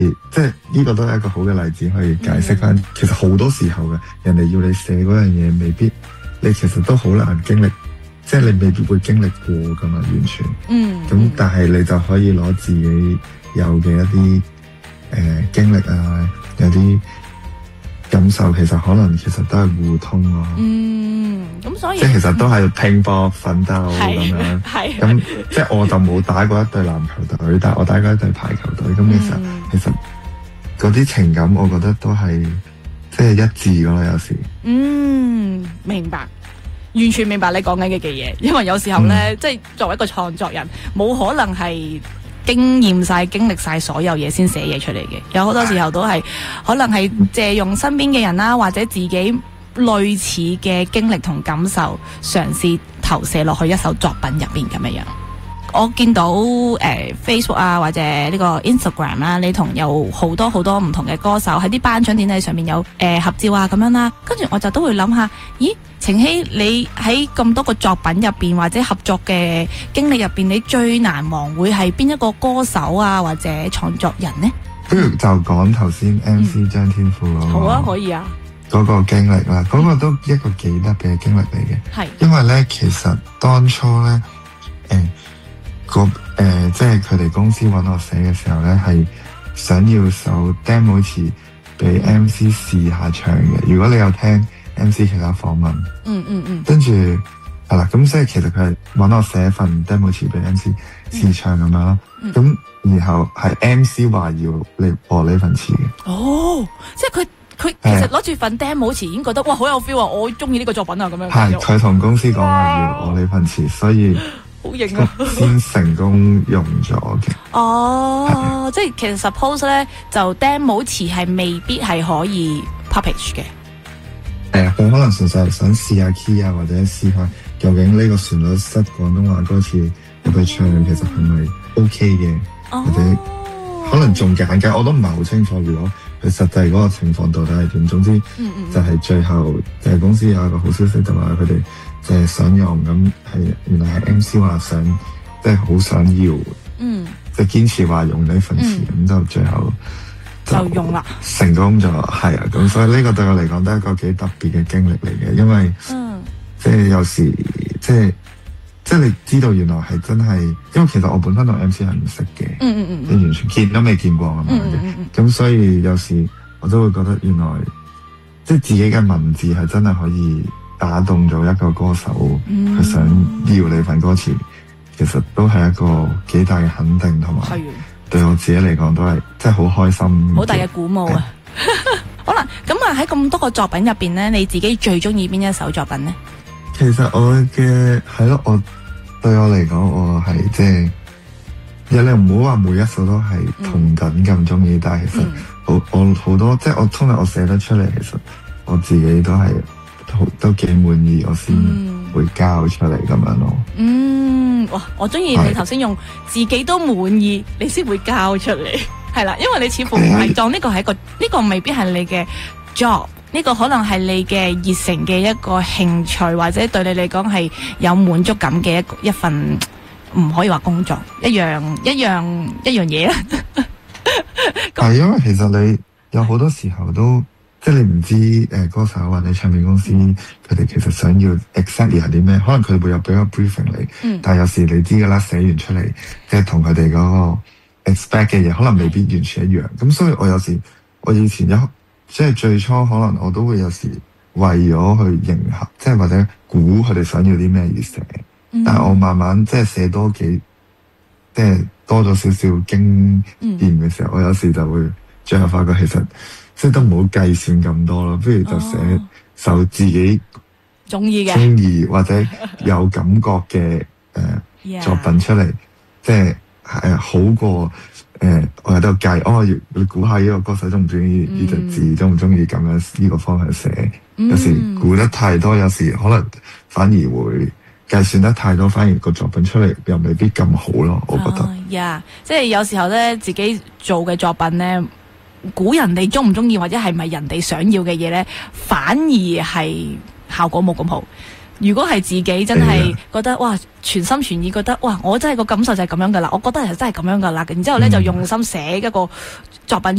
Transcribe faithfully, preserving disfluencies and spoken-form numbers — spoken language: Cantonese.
即係呢個都係一個好嘅例子，可以解釋翻。嗯、其實好多時候嘅人哋要你寫嗰樣嘢，未必你其實都好難經歷，即係你未必會經歷過噶嘛，完全。嗯。咁但係你就可以攞自己有嘅一啲誒、呃、經歷啊，有啲感受，其實可能其實都係互通咯。 嗯。咁所以即係其實都係拼搏奮鬥咁樣。係。咁即係我就冇打過一隊籃球隊，但係我打過一隊排球隊。咁、嗯、其實其實嗰啲情感，我覺得都係即係一致噶咯，有時。 嗯，明白，完全明白你講緊嘅嘅嘢。因為有時候咧，嗯、即係作為一個創作人，冇可能係經驗晒、經歷晒所有嘢先寫嘢出嚟嘅。有好多時候都係可能係借用身邊嘅人啦，或者自己類似嘅經歷同感受，嘗試投射落去一首作品入邊咁樣樣。我見到誒、呃、Facebook 啊，或者呢個 Instagram 啦、啊，你同有好多好多唔同嘅歌手喺啲頒獎典禮上面有誒、呃、合照啊咁樣啦。跟住我就都會諗下，咦，晴希你喺咁多個作品入邊或者合作嘅經歷入邊，你最難忘會係邊一個歌手啊，或者創作人呢？ 不如就講頭先 M C 張天賦咯、嗯。好啊，可以啊。 嗰個經歷啦，嗰、嗰個都一個幾特別嘅經歷嚟嘅。係、嗯，因為咧，其實當初咧，誒、呃。個誒、呃，即係佢哋公司揾我寫嘅時候咧，係想要首 demo 詞俾 M C 試下唱嘅。如果你有聽 M C 其他訪問，嗯嗯嗯，跟住係啦，咁所以其實佢係揾我寫份 demo 詞俾 M C 試唱咁樣咯。咁、嗯、然後係 M C 話要你播呢份詞嘅。哦， 即係佢佢其實攞住份 demo 詞已經覺得哇好有 feel 啊！我中意呢個作品啊咁樣。 係佢同公司講話要我呢份詞，所以。 好型啊！ 先成功用咗嘅。 哦，即係其實 suppose 咧，就 demo 詞係未必係可以 publish 嘅。 誒，佢可能純粹係想試下 key 啊，或者試下究竟呢個旋律塞廣東話歌詞入去唱，其實係咪 OK 嘅？哦、或者可能仲簡介，我都唔係好清楚。如果佢實際嗰個情況到底係點？總之，嗯嗯就係最後就係公司有一個好消息，就話佢哋。即係想用咁係，原來係 M C 話想，即係好想要，嗯，即係堅持話用呢份詞，咁、嗯、就最後就， 就用啦， 成功咗，係啊，咁所以呢個對我嚟講都係一個幾特別嘅經歷嚟嘅，因為，嗯，即係有時即係即係你知道原來係真係，因為其實我本身同 M C 係唔識嘅，嗯嗯嗯，你完全見都未見過咁樣嘅，咁、嗯嗯嗯、所以有時我都會覺得原來，即係自己嘅文字係真係可以。打動咗一個歌手，佢、嗯、想要你份歌詞，其實都係一個幾大嘅肯定，同埋對我自己嚟講都係真係好開心， 好大嘅鼓舞啊！好啦，咁啊喺咁多個作品入邊咧，你自己最中意邊一首作品咧？ 其實我嘅係咯，我對我嚟講，我係即係，有你唔好話每一首都係同等咁中意，嗯、但係其實我、嗯、我好多即係我通常我寫得出嚟，其實我自己都係。都幾滿意，我先會交出嚟咁樣咯。嗯，哇！我中意你頭先用自己都滿意，你先會交出嚟，係啦，因為你似乎唔係當呢個係一個，呢、呢個未必係你嘅 job，呢個可能係你嘅熱誠嘅一個興趣，或者對你嚟講係有滿足感嘅一一份，唔可以話工作，一樣一樣一樣嘢啦。係因為其實你有好多時候都。即係你唔知誒、呃、歌手或者唱片公司佢哋其實想要 exactly 係啲咩？可能佢會有俾個 briefing 你，嗯、但係有時你知㗎啦，寫完出嚟即係同佢哋嗰個 expect 嘅嘢，可能未必完全一樣。咁所以我有時我以前有即係最初可能我都會有時為咗去迎合，即係或者估佢哋想要啲咩而寫。嗯、但係我慢慢即係寫多幾，即係多咗少少經驗嘅時候，嗯、我有時就會最後發覺其實。即係都唔好計算咁多咯，不如就寫首自己中意嘅、中意或者有感覺嘅誒、呃、Yeah. 作品出嚟，即係係好過誒、呃、我喺度計哦，你估下呢個歌手中唔中意呢隻字，中唔中意咁樣呢、呢個方向寫？Mm. 有時估得太多，有時可能反而會計算得太多，反而個作品出嚟又未必咁好咯。我覺得， 呀、uh, yeah. 即係有時候咧，自己做嘅作品咧。估人哋中唔中意或者係咪人哋想要嘅嘢咧，反而係效果冇咁好。如果係自己真係覺得哇，全心全意覺得哇，我真係個感受就係咁樣噶啦，我覺得係真係咁樣噶啦，然之後咧、嗯、就用心寫一個作品。